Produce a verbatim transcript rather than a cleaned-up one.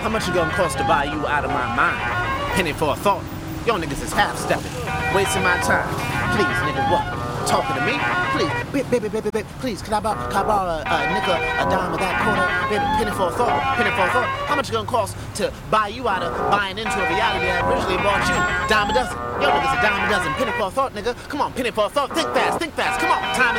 How much it gonna cost to buy you out of my mind? Penny for a thought. Yo niggas is half-stepping, wasting my time. Please, nigga, what? Talking to me? Please, baby, baby, baby, please, can I borrow, can I borrow a, a nickel, a dime, of that quarter? Baby, penny for a thought, penny for a thought. How much it gonna cost to buy you out of buying into a reality that originally bought you? Dime a dozen. Yo niggas a dime a dozen. Penny for a thought, nigga. Come on, penny for a thought. Think fast, think fast. Come on, time is